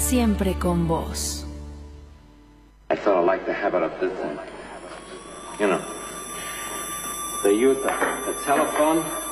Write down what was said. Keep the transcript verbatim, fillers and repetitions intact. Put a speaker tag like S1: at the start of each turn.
S1: siempre con vos.
S2: I sort of like the habit of this thing. You know, the youth, the telephone,